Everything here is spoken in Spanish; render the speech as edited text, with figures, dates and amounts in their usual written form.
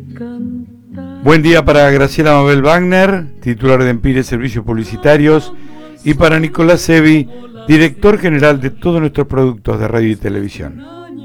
Buen día para Graciela Mabel Wagner, titular de Empire Servicios Publicitarios, y para Nicolás Sevi, director general de todos nuestros productos de radio y televisión.